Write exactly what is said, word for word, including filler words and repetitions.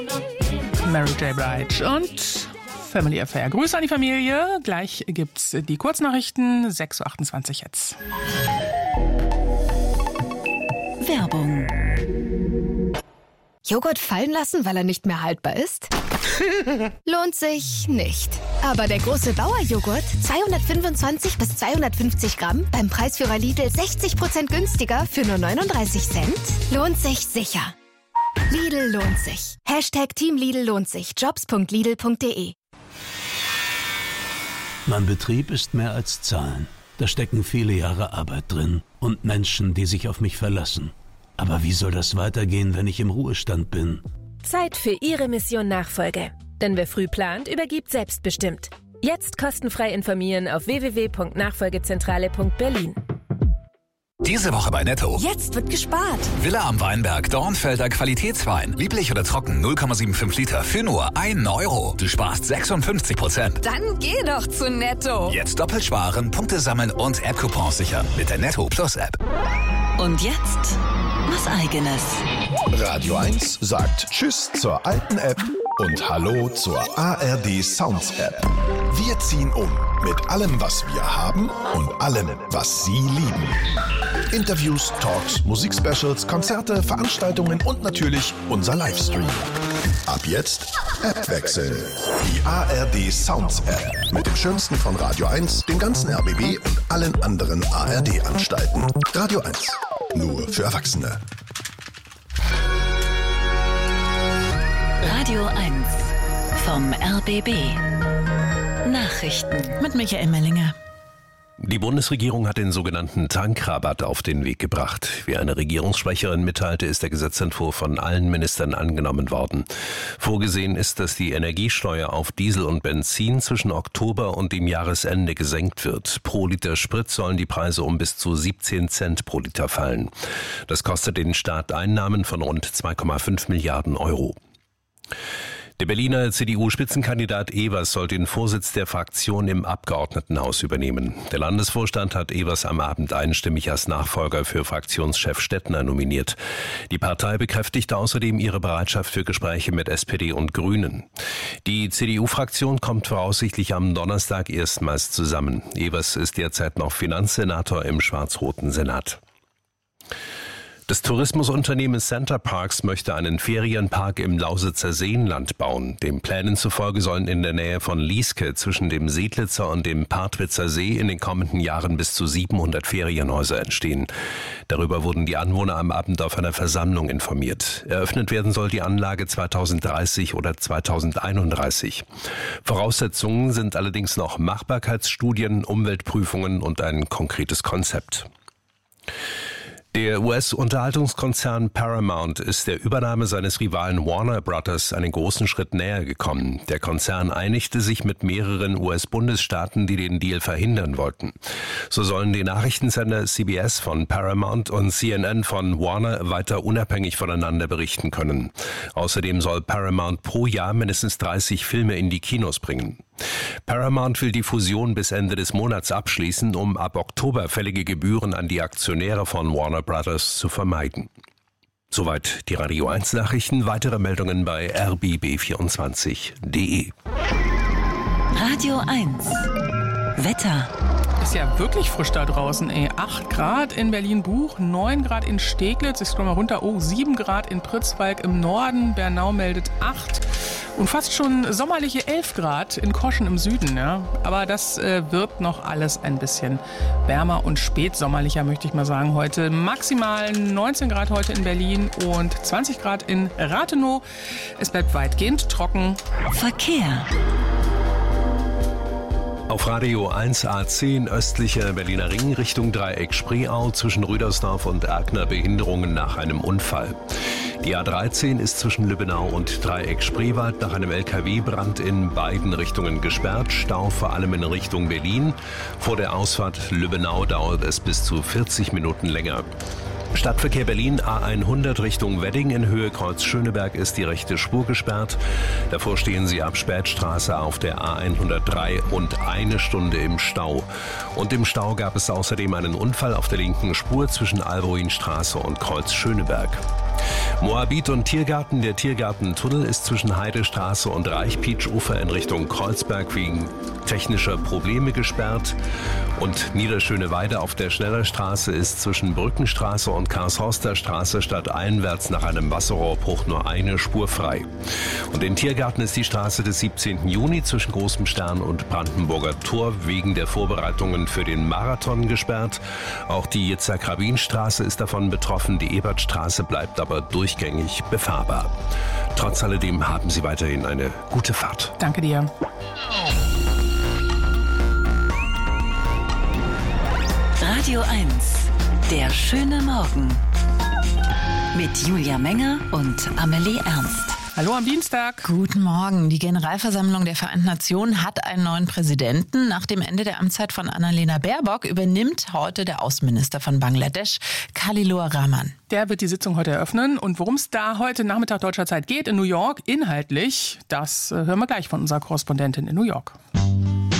Mary J. Blige und Family Affair. Grüße an die Familie. Gleich gibt's die Kurznachrichten. sechs Uhr achtundzwanzig jetzt. Werbung. Joghurt fallen lassen, weil er nicht mehr haltbar ist? Lohnt sich nicht. Aber der große Bauer-Joghurt, zweihundertfünfundzwanzig bis zweihundertfünfzig Gramm, beim Preisführer Lidl sechzig Prozent günstiger für nur neununddreißig Cent, lohnt sich sicher. Lidl lohnt sich. Hashtag Team Lidl lohnt sich. jobs punkt lidl punkt de. Mein Betrieb ist mehr als Zahlen. Da stecken viele Jahre Arbeit drin und Menschen, die sich auf mich verlassen. Aber wie soll das weitergehen, wenn ich im Ruhestand bin? Zeit für Ihre Mission Nachfolge. Denn wer früh plant, übergibt selbstbestimmt. Jetzt kostenfrei informieren auf w w w punkt nachfolgezentrale punkt berlin. Diese Woche bei Netto. Jetzt wird gespart. Villa am Weinberg, Dornfelder Qualitätswein. Lieblich oder trocken, null Komma fünfundsiebzig Liter für nur einen Euro. Du sparst sechsundfünfzig Prozent. Dann geh doch zu Netto. Jetzt doppelt sparen, Punkte sammeln und App-Coupons sichern mit der Netto Plus App. Und jetzt was Eigenes. Radio eins sagt Tschüss zur alten App und Hallo zur A R D Sounds App. Wir ziehen um mit allem, was wir haben und allem, was Sie lieben. Interviews, Talks, Musikspecials, Konzerte, Veranstaltungen und natürlich unser Livestream. Ab jetzt App wechseln. Die A R D Sounds App mit dem Schönsten von Radio eins, dem ganzen R B B und allen anderen A R D-Anstalten. Radio eins. Nur für Erwachsene. Radio eins vom R B B. Nachrichten mit Michael Mellinger. Die Bundesregierung hat den sogenannten Tankrabatt auf den Weg gebracht. Wie eine Regierungssprecherin mitteilte, ist der Gesetzentwurf von allen Ministern angenommen worden. Vorgesehen ist, dass die Energiesteuer auf Diesel und Benzin zwischen Oktober und dem Jahresende gesenkt wird. Pro Liter Sprit sollen die Preise um bis zu siebzehn Cent pro Liter fallen. Das kostet den Staat Einnahmen von rund zwei Komma fünf Milliarden Euro. Der Berliner C D U-Spitzenkandidat Evers soll den Vorsitz der Fraktion im Abgeordnetenhaus übernehmen. Der Landesvorstand hat Evers am Abend einstimmig als Nachfolger für Fraktionschef Stettner nominiert. Die Partei bekräftigte außerdem ihre Bereitschaft für Gespräche mit S P D und Grünen. Die C D U-Fraktion kommt voraussichtlich am Donnerstag erstmals zusammen. Evers ist derzeit noch Finanzsenator im schwarz-roten Senat. Das Tourismusunternehmen Center Parks möchte einen Ferienpark im Lausitzer Seenland bauen. Den Plänen zufolge sollen in der Nähe von Lieske zwischen dem Seedlitzer und dem Partwitzer See in den kommenden Jahren bis zu siebenhundert Ferienhäuser entstehen. Darüber wurden die Anwohner am Abend auf einer Versammlung informiert. Eröffnet werden soll die Anlage zweitausenddreißig oder zweitausendeinunddreißig. Voraussetzungen sind allerdings noch Machbarkeitsstudien, Umweltprüfungen und ein konkretes Konzept. Der U S-Unterhaltungskonzern Paramount ist der Übernahme seines Rivalen Warner Brothers einen großen Schritt näher gekommen. Der Konzern einigte sich mit mehreren U S-Bundesstaaten, die den Deal verhindern wollten. So sollen die Nachrichtensender C B S von Paramount und C N N von Warner weiter unabhängig voneinander berichten können. Außerdem soll Paramount pro Jahr mindestens dreißig Filme in die Kinos bringen. Paramount will die Fusion bis Ende des Monats abschließen, um ab Oktober fällige Gebühren an die Aktionäre von Warner Brothers zu vermeiden. Soweit die Radio eins Nachrichten. Weitere Meldungen bei r b b vierundzwanzig punkt de. Radio eins. Wetter. Ist ja wirklich frisch da draußen, ey. acht Grad in Berlin-Buch, neun Grad in Steglitz, ich scroll mal runter, oh, sieben Grad in Pritzwalk im Norden, Bernau meldet acht und fast schon sommerliche elf Grad in Koschen im Süden, ja. Aber das äh, wird noch alles ein bisschen wärmer und spätsommerlicher, möchte ich mal sagen, heute. Maximal neunzehn Grad heute in Berlin und zwanzig Grad in Rathenow. Es bleibt weitgehend trocken. Verkehr. Auf Radio eins A zehn östlicher Berliner Ring Richtung Dreieck Spreeau zwischen Rüdersdorf und Erkner Behinderungen nach einem Unfall. Die A dreizehn ist zwischen Lübbenau und Dreieck Spreewald nach einem L K W-Brand in beiden Richtungen gesperrt. Stau vor allem in Richtung Berlin. Vor der Ausfahrt Lübbenau dauert es bis zu vierzig Minuten länger. Stadtverkehr Berlin A hundert Richtung Wedding in Höhe Kreuz Schöneberg ist die rechte Spur gesperrt. Davor stehen Sie ab Spätstraße auf der A hundertdrei und eine Stunde im Stau. Und im Stau gab es außerdem einen Unfall auf der linken Spur zwischen Alboinstraße und Kreuz Schöneberg. Moabit und Tiergarten. Der Tiergartentunnel ist zwischen Heidestraße und Reichpietsch-Ufer in Richtung Kreuzberg wegen technischer Probleme gesperrt. Und Niederschöneweide auf der Schnellerstraße ist zwischen Brückenstraße und Karlshorster Straße stadteinwärts nach einem Wasserrohrbruch nur eine Spur frei. Und in Tiergarten ist die Straße des siebzehnten Juni zwischen Großem Stern und Brandenburger Tor wegen der Vorbereitungen für den Marathon gesperrt. Auch die Yitzhak-Rabin-Straße ist davon betroffen. Die Ebertstraße bleibt aber durchgängig befahrbar. Trotz alledem haben Sie weiterhin eine gute Fahrt. Danke dir. Radio eins, der schöne Morgen. Mit Julia Menger und Amelie Ernst. Hallo am Dienstag. Guten Morgen. Die Generalversammlung der Vereinten Nationen hat einen neuen Präsidenten. Nach dem Ende der Amtszeit von Annalena Baerbock übernimmt heute der Außenminister von Bangladesch, Khalilur Rahman. Der wird die Sitzung heute eröffnen. Und worum es da heute Nachmittag deutscher Zeit geht in New York, inhaltlich, das hören wir gleich von unserer Korrespondentin in New York.